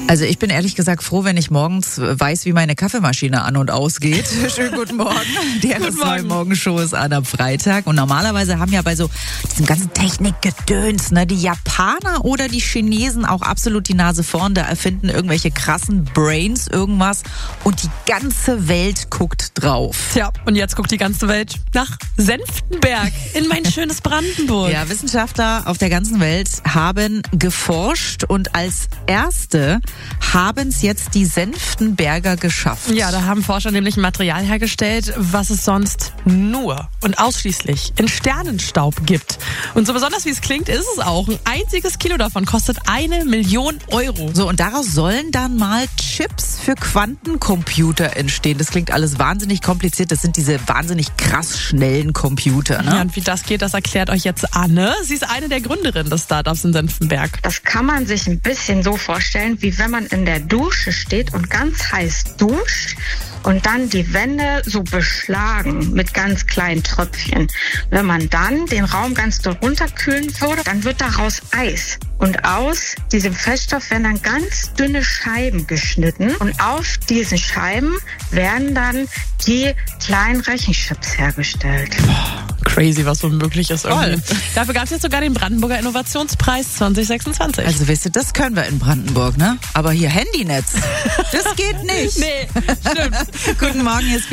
Also ich bin ehrlich gesagt froh, wenn ich morgens weiß, wie meine Kaffeemaschine an- und ausgeht. Schönen guten Morgen. Die RS2-Morgenshow ist an am Freitag. Und normalerweise haben ja bei so diesem ganzen Technikgedöns, ne, die Japaner oder die Chinesen auch absolut die Nase vorn. Da erfinden irgendwelche krassen Brains irgendwas und die ganze Welt guckt drauf. Tja, und jetzt guckt die ganze Welt nach Senftenberg in mein schönes Brandenburg. Ja, Wissenschaftler auf der ganzen Welt haben geforscht und als erste haben es jetzt die Senftenberger geschafft. Ja, da haben Forscher nämlich ein Material hergestellt, was es sonst nur und ausschließlich in Sternenstaub gibt. Und so besonders wie es klingt, ist es auch. Ein einziges Kilo davon kostet 1 Million Euro. So, und daraus sollen dann mal Chips für Quantencomputer entstehen. Das klingt alles wahnsinnig kompliziert. Das sind diese wahnsinnig krass schnellen Computer, ne? Ja, und wie das geht, das erklärt euch jetzt Anne. Sie ist eine der Gründerinnen des Startups in Senftenberg. Das kann man sich ein bisschen so vorstellen, wie wenn man in der Dusche steht und ganz heiß duscht und dann die Wände so beschlagen mit ganz kleinen Tröpfchen. Wenn man dann den Raum ganz doll runterkühlen würde, dann wird daraus Eis. Und aus diesem Feststoff werden dann ganz dünne Scheiben geschnitten und auf diesen Scheiben werden dann die kleinen Rechenchips hergestellt. Crazy, was so möglich ist. Irgendwie. Dafür gab es jetzt sogar den Brandenburger Innovationspreis 2026. Also wisst ihr, das können wir in Brandenburg, ne? Aber hier Handynetz, das geht nicht. Nee, stimmt. Guten Morgen, hier ist